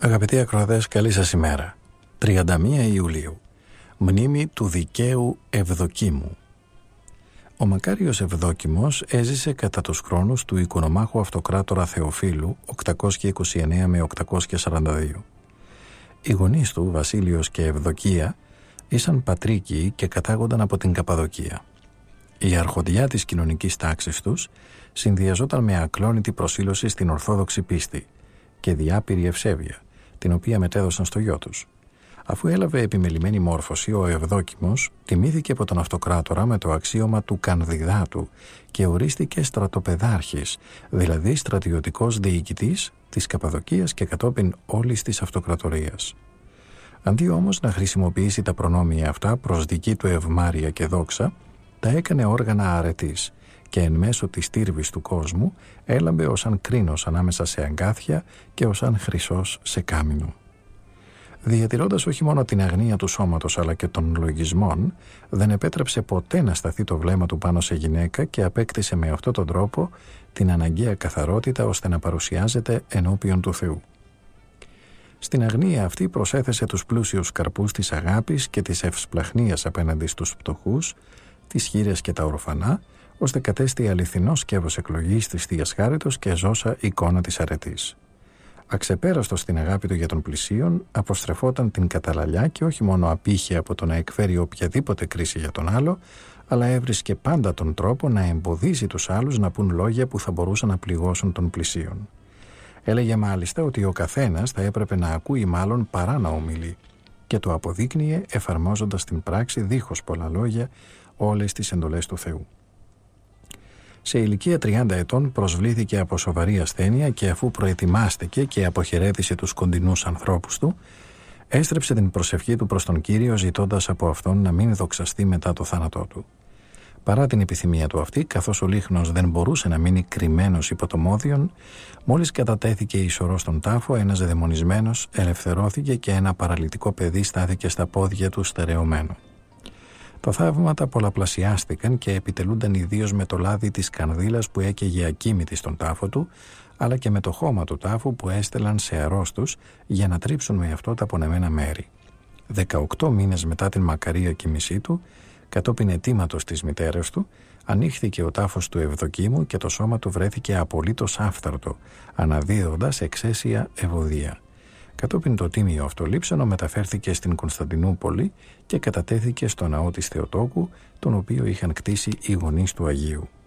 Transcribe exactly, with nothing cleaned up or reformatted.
Αγαπητοί ακροατές, καλή σας ημέρα. τριάντα μία Ιουλίου. Μνήμη του δικαίου Ευδοκίμου. Ο μακάριος Ευδόκιμος έζησε κατά τους χρόνους του οικονομάχου αυτοκράτορα Θεοφύλου οκτακόσια είκοσι εννέα με οκτακόσια σαράντα δύο. Οι γονείς του, Βασίλειος και Ευδοκία, ήσαν πατρίκιοι και κατάγονταν από την Καπαδοκία. Η αρχοντιά της κοινωνικής τάξης τους συνδυαζόταν με ακλόνητη προσήλωση στην ορθόδοξη πίστη και διάπειρη ευσέβεια, την οποία μετέδωσαν στο γιο τους. Αφού έλαβε επιμελημένη μόρφωση, ο Ευδόκιμος τιμήθηκε από τον αυτοκράτορα με το αξίωμα του κανδιδάτου και ορίστηκε στρατοπεδάρχης, δηλαδή στρατιωτικός διοικητής της Καπαδοκίας και κατόπιν όλης της αυτοκρατορίας. Αντί όμως να χρησιμοποιήσει τα προνόμια αυτά προς δική του ευμάρεια και δόξα, τα έκανε όργανα αρετής και εν μέσω της τύρβης του κόσμου έλαμπε ως αν κρίνος ανάμεσα σε αγκάθια και ως αν χρυσός σε κάμινο. Διατηρώντας όχι μόνο την αγνία του σώματος αλλά και των λογισμών, δεν επέτρεψε ποτέ να σταθεί το βλέμμα του πάνω σε γυναίκα και απέκτησε με αυτόν τον τρόπο την αναγκαία καθαρότητα ώστε να παρουσιάζεται ενώπιον του Θεού. Στην αγνία αυτή προσέθεσε τους πλούσιους καρπούς της αγάπης και της ευσπλαχνίας απέναντι στους φτωχούς, τις χήρες και τα ορφανά, ώστε κατέστη αληθινός σκεύος εκλογής της Θείας Χάριτος και ζώσα εικόνα της αρετής. Αξεπέραστος στην αγάπη του για τον πλησίον, αποστρεφόταν την καταλαλιά και όχι μόνο απήχε από το να εκφέρει οποιαδήποτε κρίση για τον άλλο, αλλά έβρισκε πάντα τον τρόπο να εμποδίσει τους άλλους να πούν λόγια που θα μπορούσαν να πληγώσουν τον πλησίον. Έλεγε μάλιστα ότι ο καθένας θα έπρεπε να ακούει μάλλον παρά να ομιλεί, και το αποδείκνυε εφαρμόζοντας στην πράξη δίχως πολλά λόγια όλες τις εντολές του Θεού. Σε ηλικία τριάντα ετών προσβλήθηκε από σοβαρή ασθένεια και αφού προετοιμάστηκε και αποχαιρέτησε τους κοντινούς ανθρώπους του, έστρεψε την προσευχή του προς τον Κύριο ζητώντας από Αυτόν να μην δοξαστεί μετά το θάνατό του. Παρά την επιθυμία του αυτή, καθώς ο λίχνος δεν μπορούσε να μείνει κρυμμένος υπό το μόδιον, μόλις κατατέθηκε η σωρό στον τάφο, ένας δαιμονισμένος ελευθερώθηκε και ένα παραλυτικό παιδί στάθηκε στα πόδια του στερεωμένο. Τα θαύματα πολλαπλασιάστηκαν και επιτελούνταν ιδίως με το λάδι της κανδύλας που έκαιγε ακίμητη στον τάφο του, αλλά και με το χώμα του τάφου που έστελαν σε αρρώστους για να τρίψουν με αυτό τα πονεμένα μέρη. Δεκαοκτώ μήνες μετά την μακαρία κοιμήσή του, κατόπιν αιτήματος της μητέρας του, ανοίχθηκε ο τάφος του Ευδοκίμου και το σώμα του βρέθηκε απολύτως άφθαρτο, αναδίδοντας εξαίσια ευωδία. Κατόπιν το τίμιο αυτολείψανο μεταφέρθηκε στην Κωνσταντινούπολη και κατατέθηκε στο ναό της Θεοτόκου, τον οποίο είχαν κτίσει οι γονείς του Αγίου.